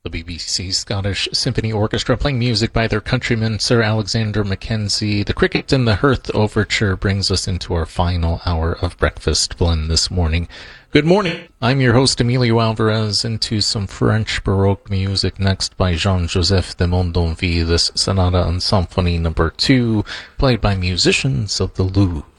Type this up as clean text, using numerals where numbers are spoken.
The BBC Scottish Symphony Orchestra playing music by their countryman Sir Alexander Mackenzie. The Cricket and the Hearth Overture brings us into our final hour of Breakfast Blend this morning. Good morning. I'm your host Emilio Alvarez, into some French Baroque music next by Jean-Joseph de Mondonville, this Sonata and Symphony No. 2, played by musicians of the Louvre.